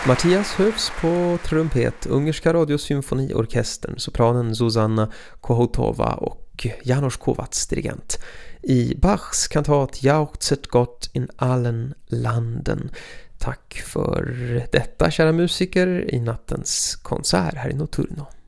Mattias Hövs på trumpet, Ungerska radiosymfoniorkestern, sopranen Zuzanna Kohotova och János Kovács dirigent. I Bachs kantat Jauchzet Gott in allen landen. Tack för detta, kära musiker, i nattens konsert här i Notturno.